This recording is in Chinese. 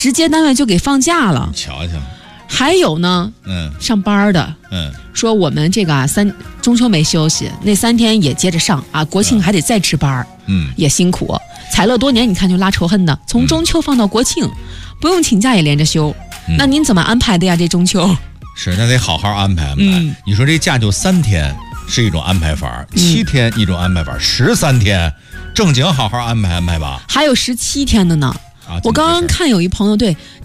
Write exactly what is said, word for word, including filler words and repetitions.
直接单位就给放假了。 瞧瞧， 还有呢， 嗯， 上班的， 嗯， 说我们这个啊三中秋没休息，那三天也接着上啊，国庆还得再值班， 嗯， 也辛苦。采乐多年，你看就拉仇恨的，从中秋放到国庆，嗯、不用请假也连着休，嗯、那您怎么安排的呀？这中秋是那得好好安排安排。嗯、你说这假就三天是一种安排法，嗯、七天一种安排法，十三天正经好好安排安排吧。 还有十七天的呢。啊、我刚刚看有一朋友对。